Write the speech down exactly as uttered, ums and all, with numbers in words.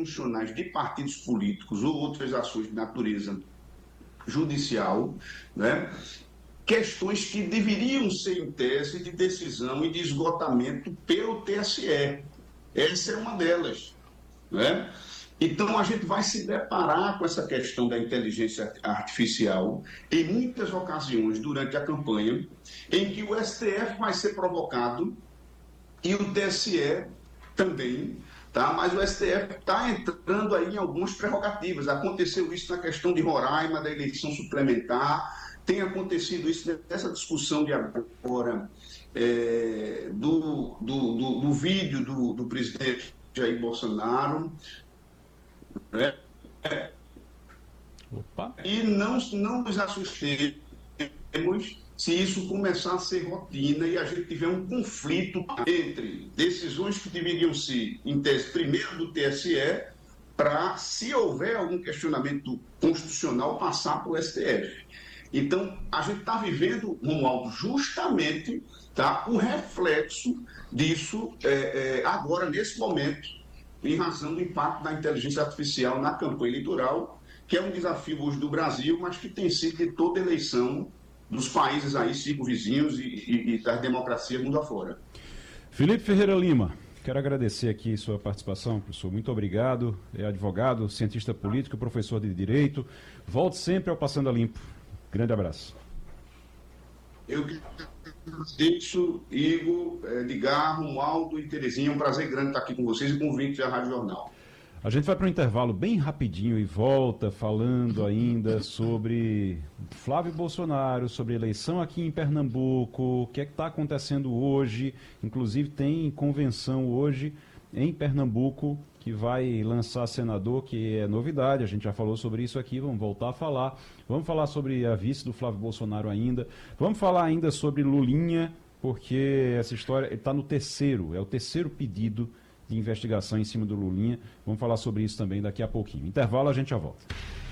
funcionais de partidos políticos ou outras ações de natureza judicial, né? Questões que deveriam ser em tese de decisão e de esgotamento pelo T S E. Essa é uma delas, né? Então, a gente vai se deparar com essa questão da inteligência artificial em muitas ocasiões durante a campanha, em que o S T F vai ser provocado e o T S E também, tá? Mas o S T F está entrando aí em algumas prerrogativas. Aconteceu isso na questão de Roraima, da eleição suplementar, tem acontecido isso nessa discussão de agora, é, do, do, do, do vídeo do, do presidente Jair Bolsonaro, né? Opa. E não, não nos assustemos se isso começar a ser rotina e a gente tiver um conflito entre decisões que deveriam ser, em tese, primeiro do T S E, para, se houver algum questionamento constitucional, passar para o S T F. Então, a gente está vivendo, Romualdo, justamente, tá, o reflexo disso é, é, agora, nesse momento, em razão do impacto da inteligência artificial na campanha eleitoral, que é um desafio hoje do Brasil, mas que tem sido de toda eleição dos países aí, circunvizinhos e, e, e das democracias mundo afora. Felipe Ferreira Lima, quero agradecer aqui sua participação, professor. Muito obrigado. É advogado, cientista político, professor de Direito. Volte sempre ao Passando a Limpo. Grande abraço. Eu deixo, Igor, Edgar, Romualdo e Terezinha. É um prazer grande estar aqui com vocês e com o ouvinte da Rádio Jornal. A gente vai para um intervalo bem rapidinho e volta falando ainda sobre Flávio Bolsonaro, sobre eleição aqui em Pernambuco, o que é que está acontecendo hoje. Inclusive tem convenção hoje em Pernambuco que vai lançar senador, que é novidade, a gente já falou sobre isso aqui, vamos voltar a falar. Vamos falar sobre a vice do Flávio Bolsonaro ainda. Vamos falar ainda sobre Lulinha, porque essa história está no terceiro, é o terceiro pedido de investigação em cima do Lulinha. Vamos falar sobre isso também daqui a pouquinho. Intervalo, a gente já volta.